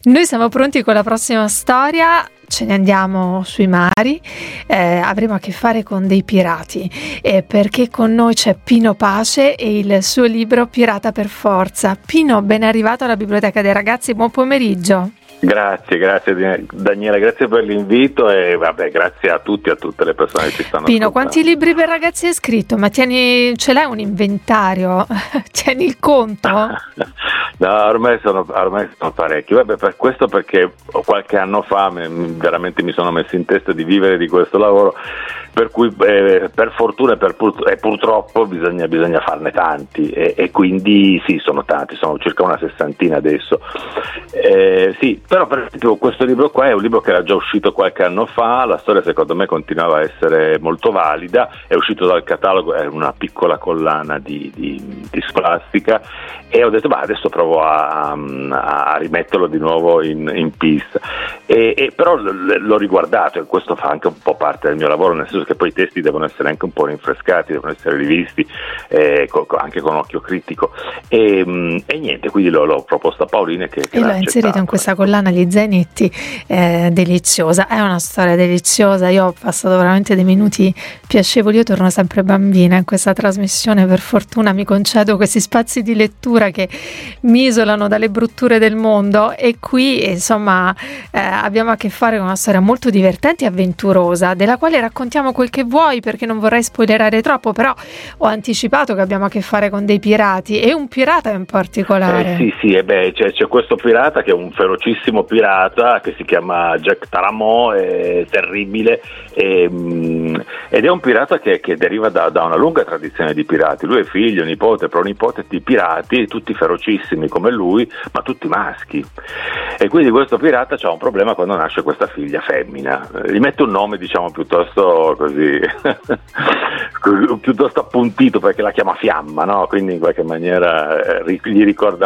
Noi siamo pronti con la prossima storia. Ce ne andiamo sui mari, avremo a che fare con dei pirati, perché con noi c'è Pino Pace e il suo libro Pirata per forza. Pino, ben arrivato alla Biblioteca dei Ragazzi, buon pomeriggio. Grazie Daniela, grazie per l'invito e grazie a tutti, a tutte le persone che ci stanno Pino, ascoltando. quanti libri per ragazzi hai scritto? Ma ce l'hai un inventario? Tieni il conto? No, ormai sono parecchi. Questo perché qualche anno fa veramente mi sono messo in testa di vivere di questo lavoro, per cui per fortuna e purtroppo bisogna farne tanti e quindi sì, sono tanti, sono circa una sessantina adesso. Sì, però per esempio questo libro qua è un libro che era già uscito qualche anno fa, la storia secondo me continuava a essere molto valida, è uscito dal catalogo, è una piccola collana di Scolastica e ho detto adesso provo a rimetterlo di nuovo in pista e però l'ho riguardato e questo fa anche un po' parte del mio lavoro, nel senso che poi i testi devono essere anche un po' rinfrescati, devono essere rivisti anche con occhio critico e niente, quindi l'ho proposto a Paolina che e l'ho inserito in questa collana gli zainetti, deliziosa, è una storia deliziosa. Io ho passato veramente dei minuti piacevoli, io torno sempre bambina in questa trasmissione, per fortuna mi concedo questi spazi di lettura che mi isolano dalle brutture del mondo e qui insomma abbiamo a che fare con una storia molto divertente e avventurosa, della quale raccontiamo quel che vuoi perché non vorrei spoilerare troppo, però ho anticipato che abbiamo a che fare con dei pirati e un pirata in particolare. Sì, c'è questo pirata che è un ferocissimo pirata che si chiama Jack Taramò, è terribile ed è un pirata che deriva da una lunga tradizione di pirati. Lui è figlio, nipote, pronipote di pirati, tutti ferocissimi come lui, ma tutti maschi. E quindi questo pirata ha un problema quando nasce questa figlia femmina. Gli mette un nome diciamo piuttosto così piuttosto appuntito perché la chiama Fiamma, no? Quindi in qualche maniera gli ricorda